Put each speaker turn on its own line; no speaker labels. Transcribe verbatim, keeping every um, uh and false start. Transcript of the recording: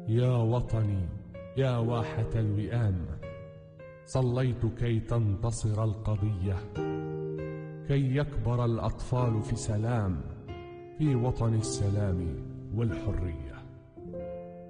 يا وطني يا واحة الوئام، صليت كي تنتصر القضية، كي يكبر الأطفال في سلام، في وطن السلام والحرية.